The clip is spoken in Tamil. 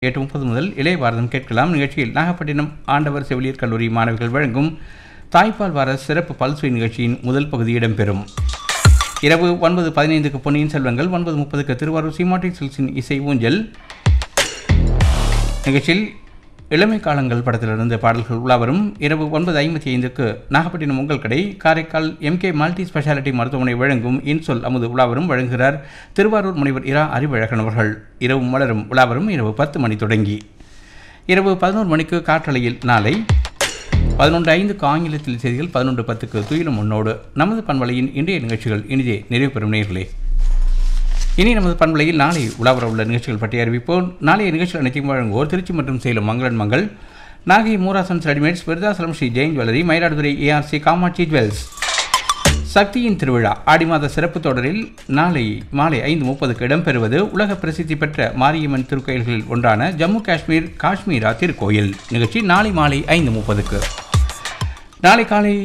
8:30 முதல் இளைய பாரதம் கேட்கலாம். நிகழ்ச்சியில் நாகப்பட்டினம் ஆண்டவர் செவிலியர் கல்லூரி மாணவர்கள் வழங்கும் தாய்ப்பால் வார சிறப்பு பல்சுவை நிகழ்ச்சியின் முதல் பகுதி இடம்பெறும். இரவு 9:15க்கு பொன்னியின் செல்வங்கள், 9:30க்கு திருவாரூர் சீமாட்டி சில்ஸின் இசை ஊஞ்சல் நிகழ்ச்சியில் இளமை காலங்கள் படத்திலிருந்து பாடல்கள் உலாவரும். இரவு 9:55க்கு நாகப்பட்டினம் உங்கள் கடை காரைக்கால் MK மல்டி ஸ்பெஷாலிட்டி மருத்துவமனை வழங்கும் இன்சொல் அமுது உலாவரும். வழங்குகிறார் திருவாரூர் முனைவர் இரா அறிவழகன் அவர்கள். இரவு மலரும் உலாவரும் இரவு 10 மணி தொடங்கி. இரவு 11 மணிக்கு காற்றலையில் நாளை 11:05க்கு ஆங்கிலத்தில் செய்திகள், 11:10க்கு துயிலும் முன்னோடு. நமது பண்பலையின் இன்றைய நிகழ்ச்சிகள் இனிதே நிறைவு பெறும் நேயர்களே. இனி நமது பண்பலையில் நாளை உலாவர உள்ள நிகழ்ச்சிகள் பற்றி அறிவிப்போம். நாளைய நிகழ்ச்சிகள் அனைத்தையும் வழங்குவோர் திருச்சி மற்றும் சேலம் மங்களன் Mangal, Nagai Moorasons readymades, Virudhachalam Sri Jain jewellery, Mayiladuthurai ARC Kamakshi jewels. சக்தியின் திருவிழா ஆடி மாத சிறப்பு தொடரில் நாளை மாலை 5:30க்கு இடம்பெறுவது உலக பிரசித்தி பெற்ற மாரியம்மன் திருக்கோயில்களில் ஒன்றான ஜம்மு காஷ்மீர் காஷ்மீரா திருக்கோயில் நிகழ்ச்சி. நாளை மாலை 5:30க்கு. நாளை காலை